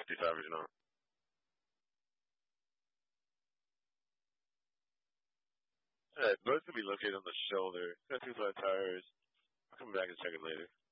55 or not. Yeah, both will be located on the shoulder. Got two flat tires. I'll come back and check it later.